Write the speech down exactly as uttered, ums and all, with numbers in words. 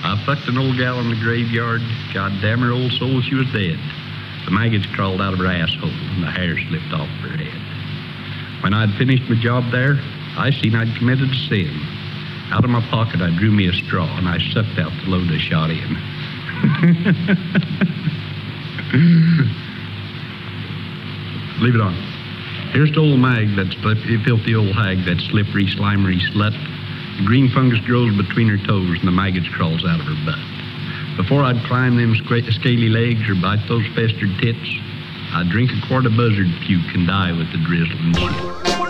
I fucked an old gal in the graveyard. God damn her old soul, she was dead. The maggots crawled out of her asshole and the hair slipped off her head. When I'd finished my job there, I seen I'd committed a sin. Out of my pocket, I drew me a straw and I sucked out the load I shot in. Leave it on. Here's to old Mag, that filthy old hag, that slippery, slimery slut. The green fungus grows between her toes and the maggots crawls out of her butt. Before I'd climb them scaly legs or bite those festered tits, I'd drink a quart of buzzard puke and die with the drizzle and shit.